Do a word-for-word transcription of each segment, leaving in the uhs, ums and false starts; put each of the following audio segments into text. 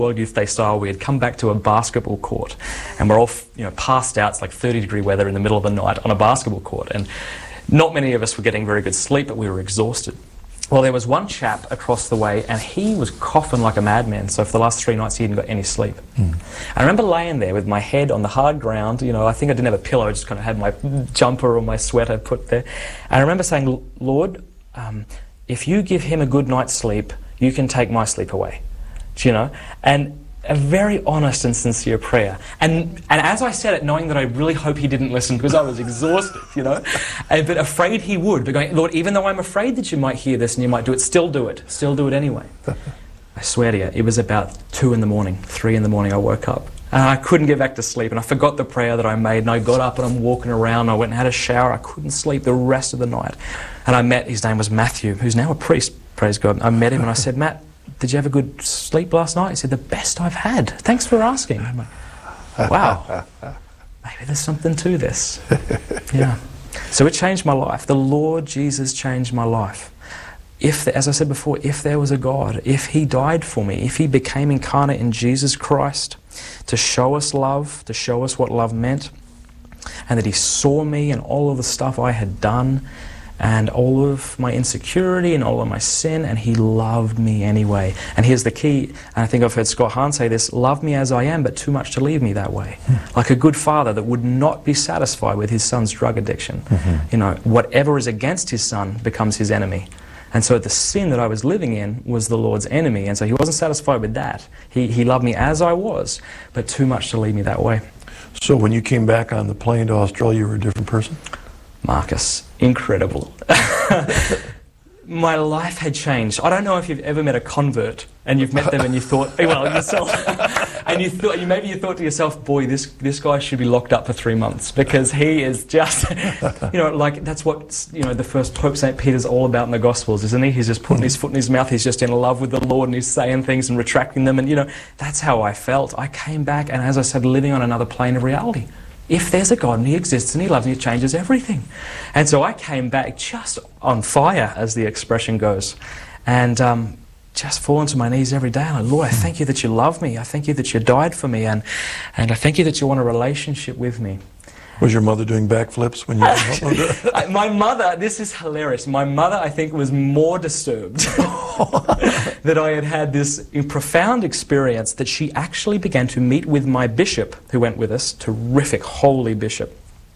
World Youth Day style, we had come back to a basketball court, and we're all, you know, passed out. It's like thirty degree weather in the middle of the night on a basketball court, and not many of us were getting very good sleep, but we were exhausted. Well, there was one chap across the way, and he was coughing like a madman. So for the last three nights, he hadn't got any sleep. Mm. I remember laying there with my head on the hard ground. You know, I think I didn't have a pillow. I just kind of had my jumper or my sweater put there. And I remember saying, Lord, um, if you give him a good night's sleep, you can take my sleep away. Do you know? And a very honest and sincere prayer. And and as I said it, knowing that I really hope he didn't listen because I was exhausted, you know, and, but afraid he would. But going, Lord, even though I'm afraid that you might hear this and you might do it, still do it. Still do it anyway. I swear to you, it was about two in the morning, three in the morning I woke up. And I couldn't get back to sleep, and I forgot the prayer that I made, and I got up and I'm walking around, I went and had a shower, I couldn't sleep the rest of the night. And I met, his name was Matthew, who's now a priest, praise God. I met him and I said, Matt, did you have a good sleep last night? He said, the best I've had. Thanks for asking. I'm like, wow, maybe there's something to this. Yeah. So it changed my life. The Lord Jesus changed my life. If, as I said before, if there was a God, if he died for me, if he became incarnate in Jesus Christ to show us love, to show us what love meant, and that he saw me and all of the stuff I had done, and all of my insecurity and all of my sin, and he loved me anyway. And here's the key, and I think I've heard Scott Hahn say this, love me as I am, but too much to leave me that way. Mm. Like a good father that would not be satisfied with his son's drug addiction. Mm-hmm. You know, whatever is against his son becomes his enemy. And so the sin that I was living in was the Lord's enemy, and so he wasn't satisfied with that. He, he loved me as I was, but too much to leave me that way. So when you came back on the plane to Australia, you were a different person? Marcus, incredible. My life had changed. I don't know if you've ever met a convert and you've met them and you thought, well, yourself, and you thought, you maybe you thought to yourself, boy, this this guy should be locked up for three months because he is just, you know, like that's what, you know, the first Pope Saint Peter's all about in the Gospels, isn't he? He's just putting his foot in his mouth. He's just in love with the Lord and he's saying things and retracting them, and you know, that's how I felt. I came back and, as I said, living on another plane of reality. If there's a God and he exists and he loves me, it changes everything. And so I came back just on fire, as the expression goes, and um, just falling to my knees every day. Like, Lord, I thank you that you love me. I thank you that you died for me, and, and I thank you that you want a relationship with me. Was your mother doing backflips when you were My mother, this is hilarious. My mother, I think, was more disturbed that I had had this profound experience that she actually began to meet with my bishop, who went with us, terrific, holy bishop,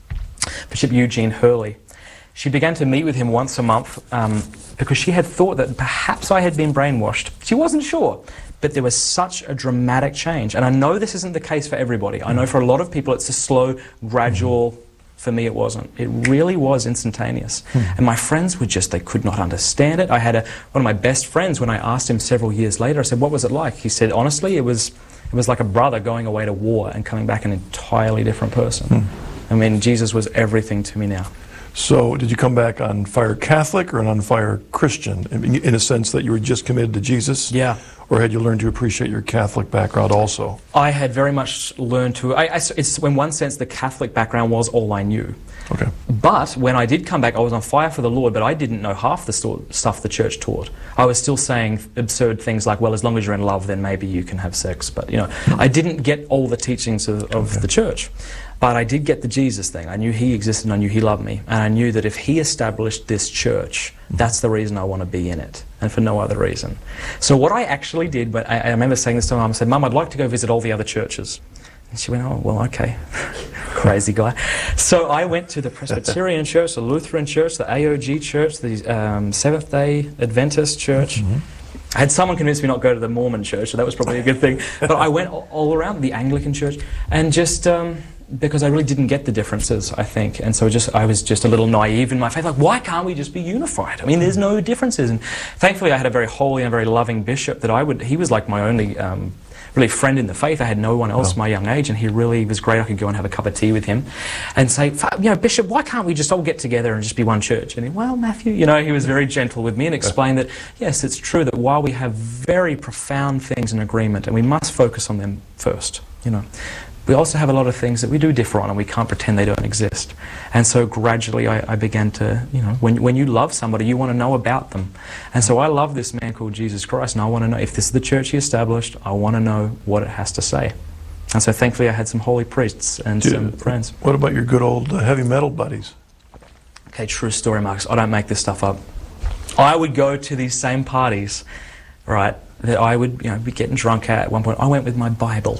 Bishop Eugene Hurley. She began to meet with him once a month um, because she had thought that perhaps I had been brainwashed. She wasn't sure. But there was such a dramatic change. And I know this isn't the case for everybody. I know for a lot of people it's a slow, gradual. For me it wasn't. It really was instantaneous. Mm. And my friends were just, they could not understand it. I had a, one of my best friends, when I asked him several years later, I said, what was it like? He said, honestly, it was, it was like a brother going away to war and coming back an entirely different person. Mm. I mean, Jesus was everything to me now. So did you come back on fire Catholic or on fire Christian, in, in a sense that you were just committed to Jesus? Yeah. Or had you learned to appreciate your Catholic background also? I had very much learned to, I, I, it's, in one sense, the Catholic background was all I knew. Okay. But when I did come back, I was on fire for the Lord, but I didn't know half the stuff the church taught. I was still saying absurd things like, well, as long as you're in love, then maybe you can have sex. But, you know, I didn't get all the teachings of, of okay. the church. But I did get the Jesus thing. I knew he existed and I knew he loved me. And I knew that if he established this church, that's the reason I want to be in it, and for no other reason. So what I actually did, but I, I remember saying this to Mum, I said, Mum, I'd like to go visit all the other churches. And she went, oh, well, okay. Crazy guy. So I went to the Presbyterian Church, the Lutheran Church, the A O G Church, the um, Seventh-day Adventist Church. Mm-hmm. I had someone convince me not to go to the Mormon church, so that was probably a good thing. But I went all, all around, the Anglican church, and just... Um, because I really didn't get the differences, I think, and so just I was just a little naive in my faith, like, why can't we just be unified? I mean, there's no differences. And thankfully I had a very holy and very loving bishop that I would, he was like my only um, really friend in the faith. I had no one else oh. my young age, and he really was great. I could go and have a cup of tea with him and say, you know, Bishop, why can't we just all get together and just be one church? And he, well, Matthew, you know, he was very gentle with me and explained that, yes, it's true that while we have very profound things in agreement, and we must focus on them first, you know, we also have a lot of things that we do differ on, and we can't pretend they don't exist. And so gradually I, I began to, you know, when, when you love somebody, you want to know about them. And so I love this man called Jesus Christ, and I want to know, if this is the church he established, I want to know what it has to say. And so thankfully I had some holy priests and Dude, some friends. What about your good old uh, heavy metal buddies? Okay, true story, Marcus. I don't make this stuff up. I would go to these same parties, right, that I would, you know, be getting drunk at. At one point, I went with my Bible.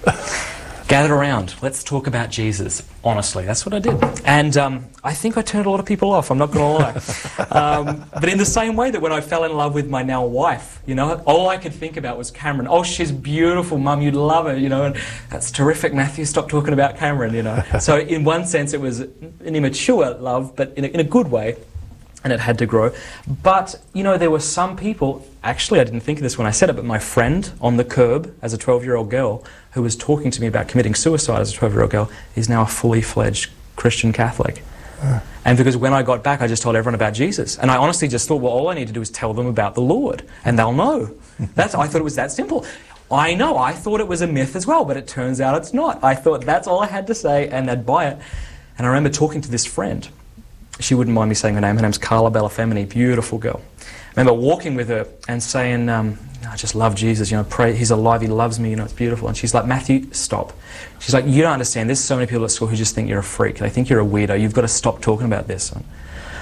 Gathered around, let's talk about Jesus. Honestly, that's what I did. And um, I think I turned a lot of people off, I'm not going to lie. Um, but in the same way that when I fell in love with my now wife, you know, all I could think about was Cameron. Oh, she's beautiful, Mum, you'd love her, you know, and that's terrific, Matthew, stop talking about Cameron, you know. So in one sense it was an immature love, but in a, in a good way. And it had to grow. But, you know, there were some people, actually I didn't think of this when I said it, but my friend on the curb as a twelve-year-old girl who was talking to me about committing suicide as a twelve-year-old girl is now a fully fledged Christian Catholic. Uh. And because when I got back, I just told everyone about Jesus. And I honestly just thought, well, all I need to do is tell them about the Lord, and they'll know. That's, I thought it was that simple. I know, I thought it was a myth as well, but it turns out it's not. I thought that's all I had to say, and they'd buy it. And I remember talking to this friend. She wouldn't mind me saying her name. Her name's Carla Bellafemini, beautiful girl. I remember walking with her and saying, um, I just love Jesus, you know, pray, he's alive, he loves me, you know, it's beautiful. And she's like, Matthew, stop. She's like, you don't understand, there's so many people at school who just think you're a freak. They think you're a weirdo, you've got to stop talking about this. And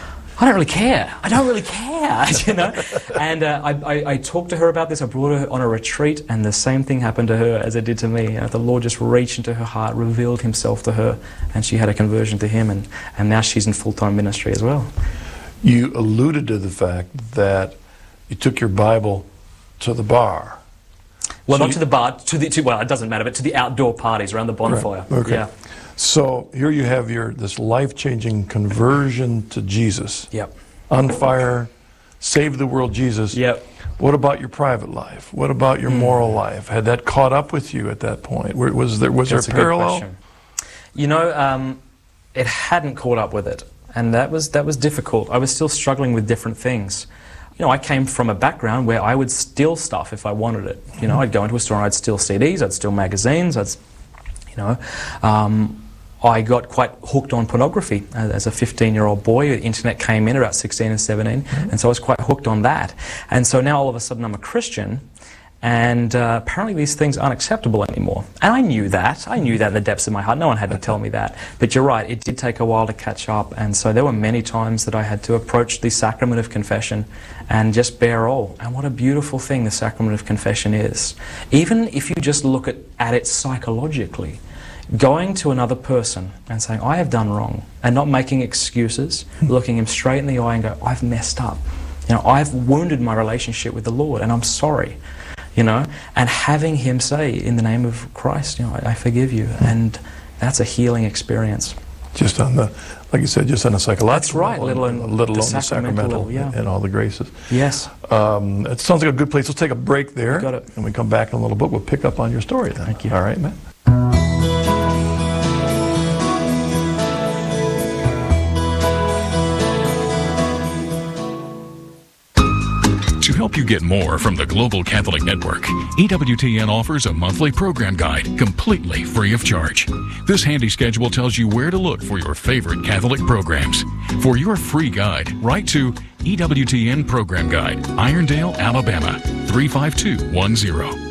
I don't really care. I don't really care, you know. And uh, I, I, I talked to her about this. I brought her on a retreat, and the same thing happened to her as it did to me. You know, the Lord just reached into her heart, revealed himself to her, and she had a conversion to him, and, and now she's in full-time ministry as well. You alluded to the fact that you took your Bible to the bar. Well, so not to the bar, to the, to, well, it doesn't matter, but to the outdoor parties around the bonfire. Right. Okay. Yeah. So here you have your this life-changing conversion to Jesus. Yep. On fire, save the world Jesus. Yep. What about your private life? What about your mm. moral life? Had that caught up with you at that point? Was there was That's there a parallel? Good question. You know, um, it hadn't caught up with it, and that was that was difficult. I was still struggling with different things. You know, I came from a background where I would steal stuff if I wanted it. You know, I'd go into a store and I'd steal C Ds, I'd steal magazines, I'd, you know. Um, I got quite hooked on pornography as a fifteen-year-old boy. The internet came in about sixteen and seventeen, mm-hmm. and so I was quite hooked on that. And so now all of a sudden I'm a Christian, and uh, apparently these things aren't acceptable anymore. And I knew that. I knew that in the depths of my heart. No one had to tell me that. But you're right, it did take a while to catch up. And so there were many times that I had to approach the sacrament of confession and just bear all. And what a beautiful thing the sacrament of confession is. Even if you just look at, at it psychologically, going to another person and saying, I have done wrong, and not making excuses, looking him straight in the eye and go, I've messed up. You know, I've wounded my relationship with the Lord, and I'm sorry. You know, and having him say, in the name of Christ, you know, I, I forgive you. And that's a healing experience. Just on the, like you said, just on a psychological That's right, level, let alone let the alone sacramental, the sacramental level, yeah. and all the graces. Yes. Um, it sounds like a good place. Let's take a break there. Got it. And we come back in a little bit. We'll pick up on your story then. Thank you. All right, Matt. To help you get more from the Global Catholic Network, E W T N offers a monthly program guide completely free of charge. This handy schedule tells you where to look for your favorite Catholic programs. For your free guide, write to E W T N Program Guide, Irondale, Alabama, three five two one zero.